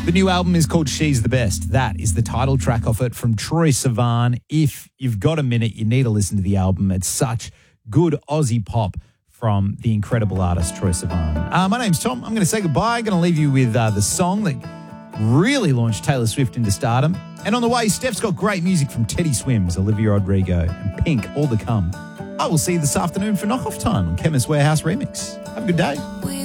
The new album is called She's the Best. That is the title track off it from Troye Sivan. If you've got a minute, you need to listen to the album. It's such good Aussie pop from the incredible artist Troye Sivan. My name's Tom. I'm going to say goodbye. I'm going to leave you with the song that really launched Taylor Swift into stardom. And on the way, Steph's got great music from Teddy Swims, Olivia Rodrigo, and Pink, all to come. I will see you this afternoon for Knockoff Time on Chemist Warehouse Remix. Have a good day.